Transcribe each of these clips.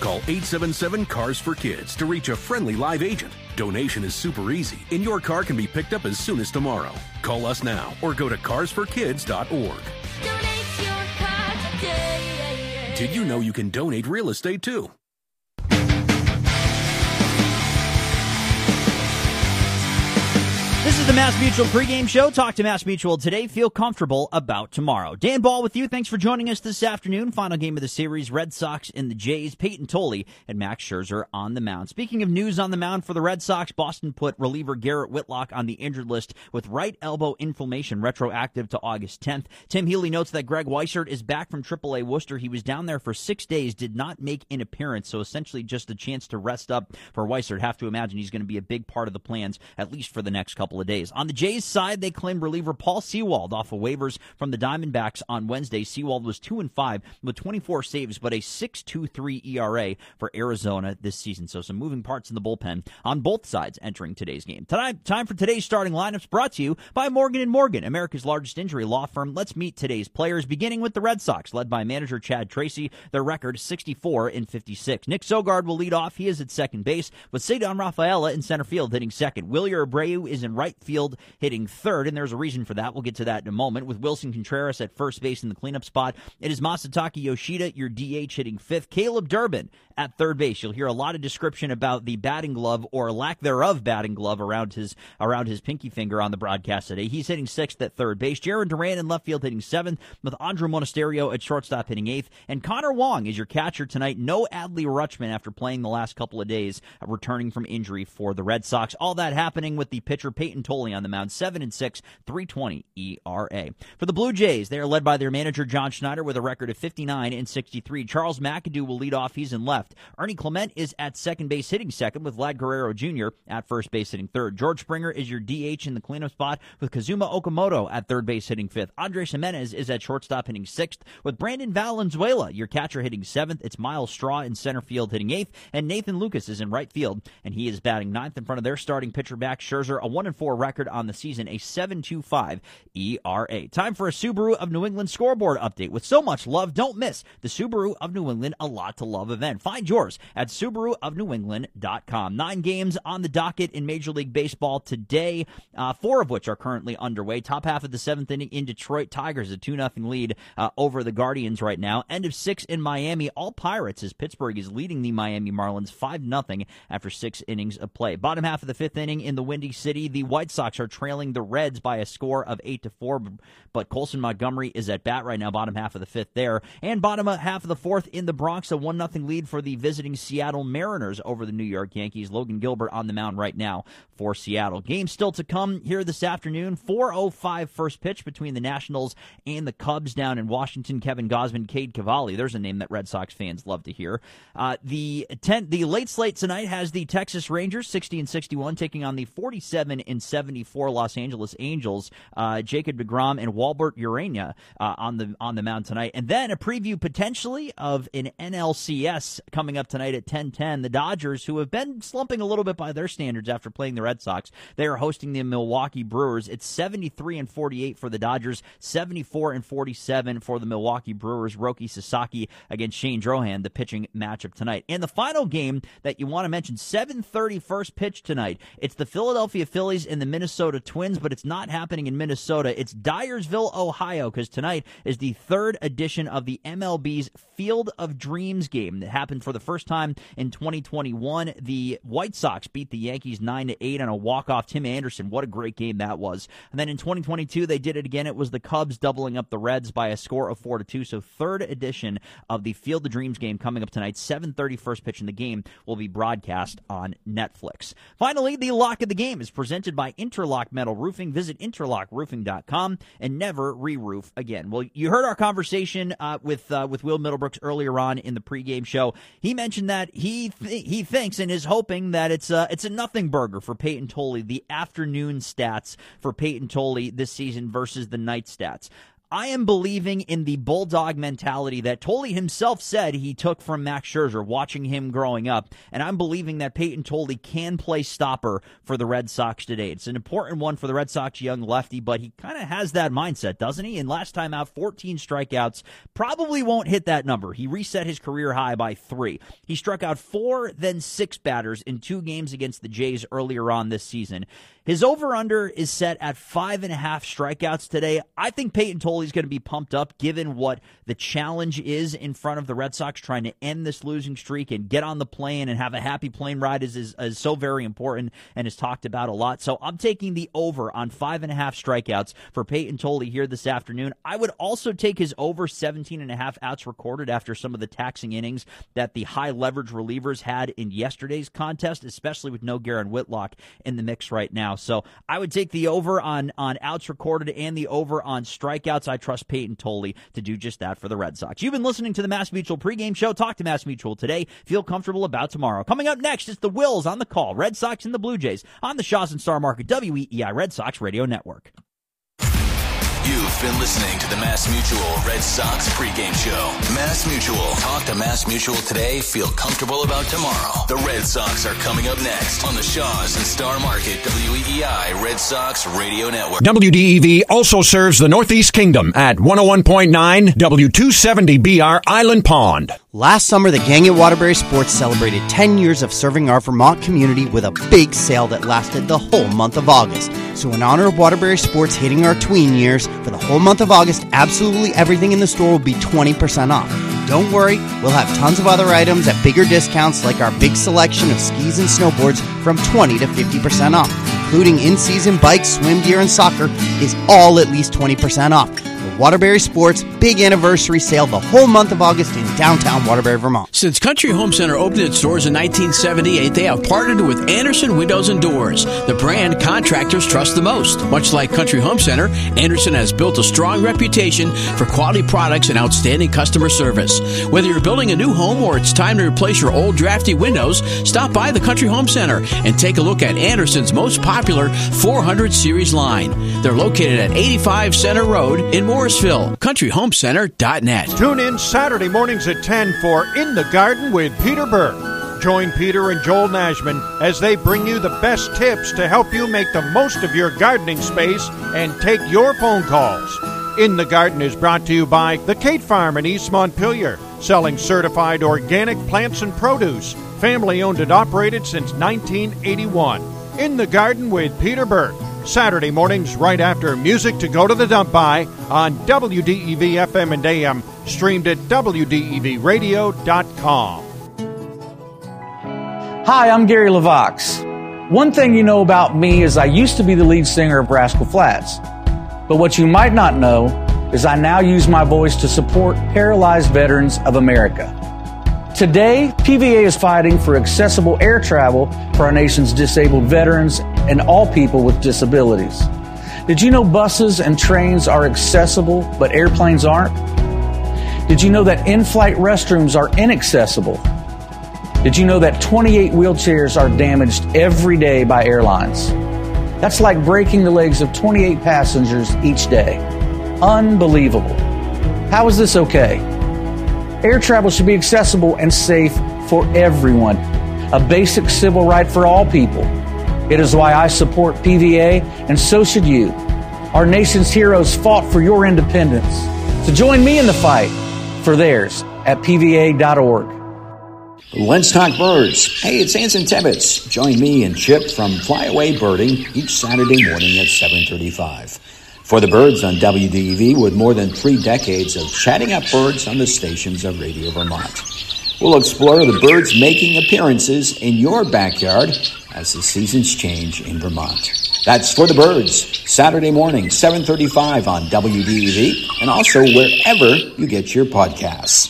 Call 877-CARS-FOR-KIDS to reach a friendly live agent. Donation is super easy, and your car can be picked up as soon as tomorrow. Call us now or go to carsforkids.org. Donate your car today. Did you know you can donate real estate too? This is the Mass Mutual pregame show. Talk to Mass Mutual today. Feel comfortable about tomorrow. Dan Ball with you. Thanks for joining us this afternoon. Final game of the series, Red Sox and the Jays. Peyton Tolley and Max Scherzer on the mound. Speaking of news on the mound for the Red Sox, Boston put reliever Garrett Whitlock on the injured list with right elbow inflammation retroactive to August 10th. Tim Healy notes that Greg Weissert is back from AAA Worcester. He was down there for 6 days, did not make an appearance, so essentially just a chance to rest up for Weissert. Have to imagine he's going to be a big part of the plans, at least for the next couple of days. On the Jays side, they claimed reliever Paul Sewald off of waivers from the Diamondbacks on Wednesday. Sewald was 2-5 with 24 saves, but a 6.23 ERA for Arizona this season. So some moving parts in the bullpen on both sides entering today's game. Time for today's starting lineups, brought to you by Morgan & Morgan, America's largest injury law firm. Let's meet today's players, beginning with the Red Sox, led by manager Chad Tracy. Their record 64-56. Nick Sogard will lead off. He is at second base, with Cedon Rafaela in center field hitting second. Wilyer Abreu is in right field hitting third, and there's a reason for that. We'll get to that in a moment. With Wilson Contreras at first base in the cleanup spot, it is Masataka Yoshida, your DH, hitting fifth. Caleb Durbin at third base. You'll hear a lot of description about the batting glove or lack thereof batting glove around his pinky finger on the broadcast today. He's hitting sixth at third base. Jaron Duran in left field hitting seventh, with Andrew Monasterio at shortstop hitting eighth. And Connor Wong is your catcher tonight. No Adley Rutschman after playing the last couple of days, returning from injury for the Red Sox. All that happening with the pitcher Peyton Tolley on the mound, 7-6, 3.20 ERA. For the Blue Jays, they are led by their manager John Schneider with a record of 59-63. Charles McAdoo will lead off. He's in left. Ernie Clement is at second base hitting second, with Vlad Guerrero Jr. at first base hitting third. George Springer is your DH in the cleanup spot, with Kazuma Okamoto at third base hitting fifth. Andres Jimenez is at shortstop hitting sixth, with Brandon Valenzuela, your catcher, hitting seventh. It's Miles Straw in center field hitting eighth, and Nathan Lucas is in right field, and he is batting ninth in front of their starting pitcher Max Scherzer, a 1-4 record on the season, a 7.25 ERA. Time for a Subaru of New England scoreboard update. With so much love, don't miss the Subaru of New England A Lot to Love event. Find yours at SubaruofNewEngland.com. 9 games on the docket in Major League Baseball today, 4 of which are currently underway. Top half of the 7th inning in Detroit. Tigers a 2-0 lead over the Guardians right now. End of 6 in Miami. All Pirates, as Pittsburgh is leading the Miami Marlins 5-0 after 6 innings of play. Bottom half of the 5th inning in the Windy City. The White Sox are trailing the Reds by a score of 8-4, but Colson Montgomery is at bat right now, bottom half of the 5th there. And bottom half of the 4th in the Bronx, a 1-0 lead for the visiting Seattle Mariners over the New York Yankees. Logan Gilbert on the mound right now for Seattle. Game still to come here this afternoon. 4:05 first pitch between the Nationals and the Cubs down in Washington. Kevin Gausman, Cade Cavalli. There's a name that Red Sox fans love to hear. The late slate tonight has the Texas Rangers 60-61 taking on the 47-74 Los Angeles Angels. Jacob deGrom and Walbert Urania on the mound tonight. And then a preview potentially of an NLCS coming up tonight at 10:10. The Dodgers, who have been slumping a little bit by their standards after playing the Red Sox, they are hosting the Milwaukee Brewers. It's 73-48 for the Dodgers, 74-47 for the Milwaukee Brewers. Roki Sasaki against Shane Drohan, the pitching matchup tonight. And the final game that you want to mention, 7:30 first pitch tonight. It's the Philadelphia Phillies and the Minnesota Twins, but it's not happening in Minnesota. It's Dyersville, Ohio, because tonight is the 3rd edition of the MLB's Field of Dreams game that happened for the first time in 2021. The White Sox beat the Yankees 9-8 on a walk-off. Tim Anderson, what a great game that was. And then in 2022, they did it again. It was the Cubs doubling up the Reds by a score of 4-2. So 3rd edition of the Field of Dreams game coming up tonight. 7:30 first pitch in the game will be broadcast on Netflix. Finally, the lock of the game is presented by Interlock Metal Roofing. Visit interlockroofing.com and never re-roof again. Well, you heard our conversation with Will Middlebrooks earlier on in the pregame show. He mentioned that he thinks and is hoping that it's a nothing burger for Peyton Tolley, the afternoon stats for Peyton Tolley this season versus the night stats. I am believing in the bulldog mentality that Tolley himself said he took from Max Scherzer watching him growing up, and I'm believing that Peyton Tolley can play stopper for the Red Sox today. It's an important one for the Red Sox young lefty, but he kind of has that mindset, doesn't he? And last time out, 14 strikeouts, probably won't hit that number. He reset his career high by 3. He struck out 4, then 6 batters in 2 games against the Jays earlier on this season. His over-under is set at 5.5 strikeouts today. I think Peyton Tolley's going to be pumped up given what the challenge is in front of the Red Sox. Trying to end this losing streak and get on the plane and have a happy plane ride is so very important and is talked about a lot. So I'm taking the over on 5.5 strikeouts for Peyton Tolley here this afternoon. I would also take his over 17.5 outs recorded after some of the taxing innings that the high-leverage relievers had in yesterday's contest, especially with no Garrett Whitlock in the mix right now. So I would take the over on outs recorded and the over on strikeouts. I trust Peyton Tolley to do just that for the Red Sox. You've been listening to the MassMutual pregame show. Talk to MassMutual today. Feel comfortable about tomorrow. Coming up next is the Wills on the call. Red Sox and the Blue Jays on the Shaw's and Star Market WEEI Red Sox Radio Network. You've been listening to the MassMutual Red Sox pregame show. MassMutual. Talk to MassMutual today. Feel comfortable about tomorrow. The Red Sox are coming up next on the Shaw's and Star Market WEEI Red Sox Radio Network. WDEV also serves the Northeast Kingdom at 101.9 W270BR Island Pond. Last summer, the gang at Waterbury Sports celebrated 10 years of serving our Vermont community with a big sale that lasted the whole month of August. So in honor of Waterbury Sports hitting our tween years, for the whole month of August, absolutely everything in the store will be 20% off. Don't worry, we'll have tons of other items at bigger discounts like our big selection of skis and snowboards from 20 to 50% off, including in-season bikes, swim gear, and soccer is all at least 20% off. The Waterbury Sports big anniversary sale the whole month of August in downtown Waterbury, Vermont. Since Country Home Center opened its doors in 1978, they have partnered with Anderson Windows and Doors, the brand contractors trust the most. Much like Country Home Center, Anderson has built a strong reputation for quality products and outstanding customer service. Whether you're building a new home or it's time to replace your old drafty windows, stop by the Country Home Center and take a look at Anderson's most popular 400 series line. They're located at 85 Center Road in Morrisville. CountryHomeCenter.net. Tune in Saturday mornings at 10 for In the Garden with Peter Burke. Join Peter and Joel Nashman as they bring you the best tips to help you make the most of your gardening space and take your phone calls. In the Garden is brought to you by the Kate Farm in East Montpelier, selling certified organic plants and produce. Family owned and operated since 1981. In the Garden with Peter Burke. Saturday mornings right after Music to Go to the Dump By on WDEV FM and AM, streamed at WDEVradio.com. Hi, I'm Gary LaVox. One thing you know about me is I used to be the lead singer of Rascal Flatts. But what you might not know is I now use my voice to support paralyzed veterans of America. Today, PVA is fighting for accessible air travel for our nation's disabled veterans and all people with disabilities. Did you know buses and trains are accessible, but airplanes aren't? Did you know that in-flight restrooms are inaccessible? Did you know that 28 wheelchairs are damaged every day by airlines? That's like breaking the legs of 28 passengers each day. Unbelievable. How is this okay? Air travel should be accessible and safe for everyone, a basic civil right for all people. It is why I support PVA, and so should you. Our nation's heroes fought for your independence. So join me in the fight for theirs at PVA.org. Let's talk birds. Hey, it's Anson Tebbets. Join me and Chip from Flyaway Birding each Saturday morning at 7:35. For the birds on WDEV, with more than 3 decades of chatting up birds on the stations of Radio Vermont. We'll explore the birds making appearances in your backyard as the seasons change in Vermont. That's For the Birds, Saturday morning, 7:35 on WDEV, and also wherever you get your podcasts.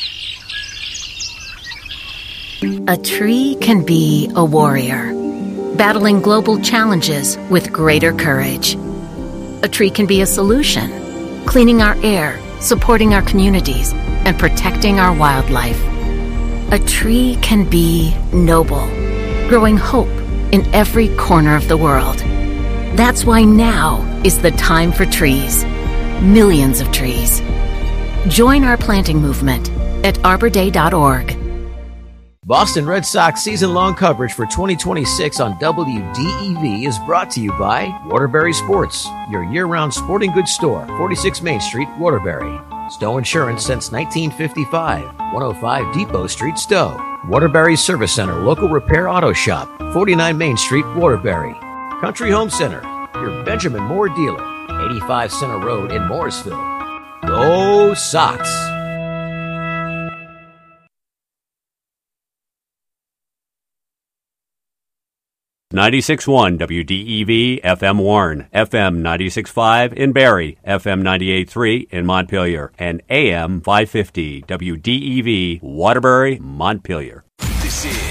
A tree can be a warrior, battling global challenges with greater courage. A tree can be a solution, cleaning our air, supporting our communities, and protecting our wildlife. A tree can be noble, growing hope in every corner of the world. That's why now is the time for trees. millions of trees. Join our planting movement at arborday.org. Boston Red Sox season-long coverage for 2026 on WDEV is brought to you by Waterbury Sports, your year-round sporting goods store, 46 Main Street, Waterbury. Stowe Insurance since 1955, 105 Depot Street, Stowe. Waterbury Service Center, local repair auto shop, 49 Main Street, Waterbury. Country Home Center, your Benjamin Moore dealer, 85 Center Road in Mooresville. Go Sox! .96.1 WDEV FM Warren, FM 96.5 in Barrie, FM 98.3 in Montpelier, and AM 550 WDEV Waterbury, Montpelier. This is